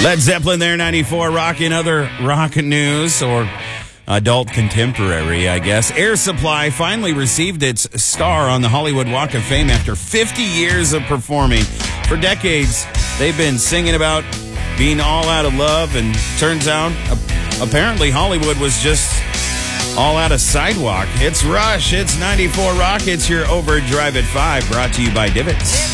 Led Zeppelin there, 94 Rock. In other rock news, or adult contemporary, I guess, Air Supply finally received its star on the Hollywood Walk of Fame after 50 years of performing. For decades, they've been singing about being all out of love, and turns out, apparently, Hollywood was just all out of sidewalk. It's Rush. It's 94 Rock. It's your Overdrive at 5, brought to you by Divots.